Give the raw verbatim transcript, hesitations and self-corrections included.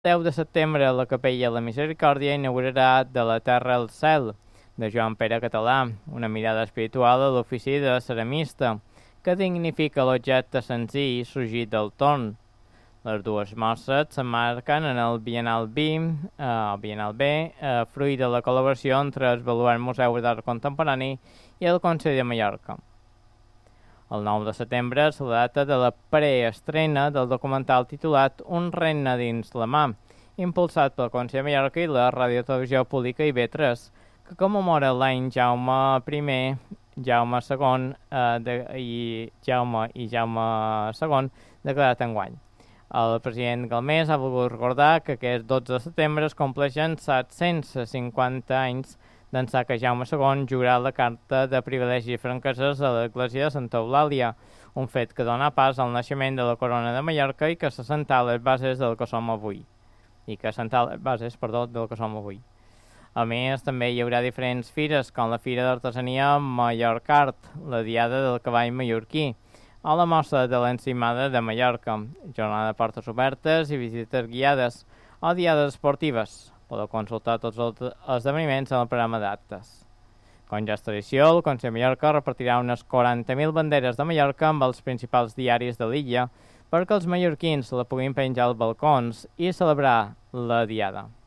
deu de setembre, la Capella La Misericòrdia inaugurarà De la terra al cel, de Joan Pere Català, una mirada espiritual a l'ofici de ceramista, que dignifica l'objecte senzill sorgit del torn. Les dues mostres s'emmarquen en el Bienal B, eh, Bienal B, eh, fruit de la col·laboració entre el Baluard Museu d'Art Contemporani i el Consell de Mallorca. El nou de setembre és la data de la preestrena del documental titulat Un regne dins la mà, impulsat pel Consell de Mallorca i la Radiotelevisió Pública i B tres, que commemora l'any Jaume I, Jaume segon eh, de, i Jaume i Jaume segon declarat enguany. El president Galmés ha volgut recordar que aquest dotze de setembre es compleixen set-cents cinquanta anys d'ençà que Jaume segon jurà la Carta de Privilegis i Franqueses a l'Església de Santa Eulàlia, un fet que dona pas al naixement de la Corona de Mallorca i que s'assentà les bases del que som avui. I que assentà les bases, perdó, del que som avui. A més, també hi haurà diferents fires, com la Fira d'Artesania Mallorcart, la Diada del Cavall Mallorquí, o la Mostra de l'Encimada de Mallorca, jornada de portes obertes i visites guiades, o diades esportives. Podeu consultar tots els esdeveniments en el programa d'actes. Com ja és tradició, el Consell de Mallorca repartirà unes quaranta mil banderes de Mallorca amb els principals diaris de l'illa perquè els mallorquins la puguin penjar als balcons i celebrar la diada.